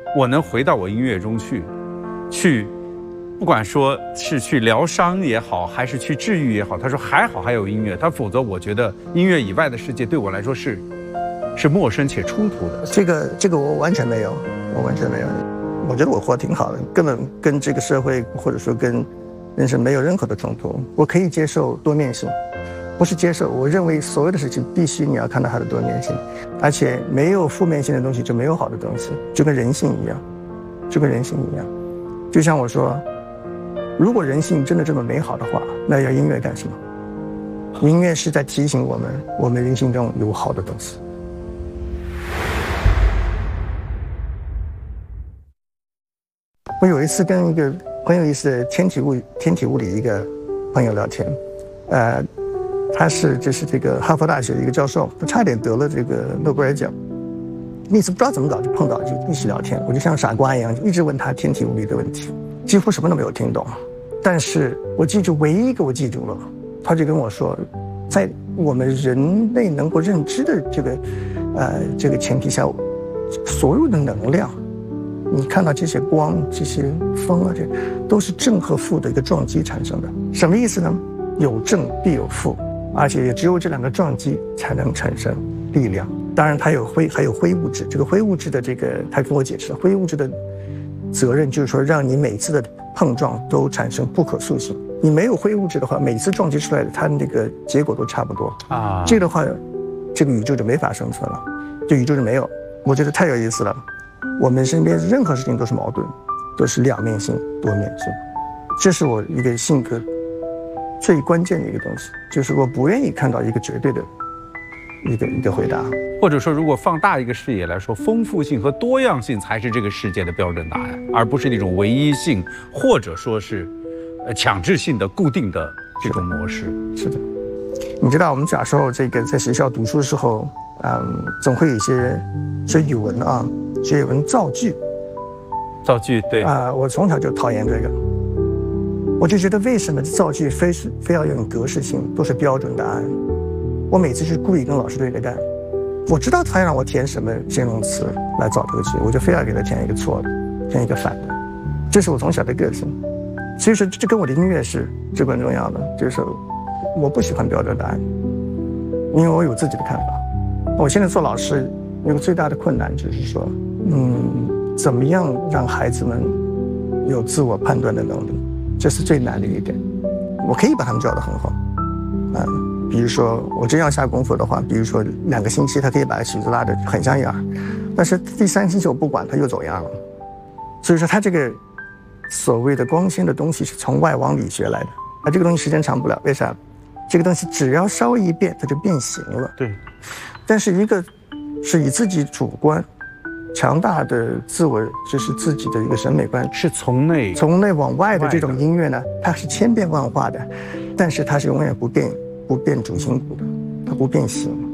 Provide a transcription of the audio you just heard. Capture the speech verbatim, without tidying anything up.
我能回到我音乐中去，去，不管说是去疗伤也好，还是去治愈也好，他说还好还有音乐，他否则我觉得音乐以外的世界对我来说是是陌生且冲突的。 这个这个我完全没有，我完全没有。我觉得我活得挺好的，根本跟这个社会或者说跟人生没有任何的冲突。我可以接受多面性，不是接受，我认为所有的事情必须你要看到它的多面性，而且没有负面性的东西就没有好的东西，就跟人性一样，就跟人性一样。就像我说，如果人性真的这么美好的话，那要音乐干什么？音乐是在提醒我们，我们人性中有好的东西。我有一次跟一个很有意思的天体物天体物理一个朋友聊天，呃，他是就是这个哈佛大学的一个教授，他差点得了这个诺贝尔奖。那次不知道怎么搞就碰到，就一起聊天，我就像傻瓜一样，就一直问他天体物理的问题，几乎什么都没有听懂。但是我记住唯一一个我记住了，他就跟我说，在我们人类能够认知的这个呃这个前提下，所有的能量。你看到这些光、这些风啊，这都是正和负的一个撞击产生的。什么意思呢？有正必有负，而且也只有这两个撞击才能产生力量。当然，它有灰，还有灰物质。这个灰物质的这个，他跟我解释，灰物质的责任就是说，让你每次的碰撞都产生不可塑性。你没有灰物质的话，每次撞击出来的它那个结果都差不多啊。这个的话，这个宇宙就没法生存了，这宇宙就没有。我觉得太有意思了。我们身边任何事情都是矛盾，都是两面性、多面性，这是我一个性格最关键的一个东西，就是我不愿意看到一个绝对的一个一个回答。 或者说，如果放大一个视野来说，丰富性和多样性才是这个世界的标准答案，而不是那种唯一性，或者说是呃强制性的、固定的这种模式。 是的，你知道我们小时候这个在学校读书的时候，嗯，总会有一些学语文啊。学语文造句， 造句对啊、呃，我从小就讨厌这个，我就觉得为什么造句非是非要用格式性，都是标准答案？我每次是故意跟老师对着干，我知道他让我填什么形容词来造这个句，我就非要给他填一个错的，填一个反的，这是我从小的个性。所以说，这跟我的音乐是至关重要的，就是我不喜欢标准答案，因为我有自己的看法。我现在做老师。有个最大的困难就是说，嗯，怎么样让孩子们有自我判断的能力，这是最难的一点。我可以把他们教得很好，嗯，比如说我真要下功夫的话，比如说两个星期他可以把曲子拉得很像样，但是第三星期我不管他又走样了。所以说他这个所谓的光鲜的东西是从外往里学来的，而这个东西时间长不了，为啥？这个东西只要稍微一变，它就变形了。 对， 但是一个。是以自己主观、强大的自我，就是自己的一个审美观， 是从内从内往外的这种音乐呢，它是千变万化的，但是它是永远不变、不变主心骨的，它不变形。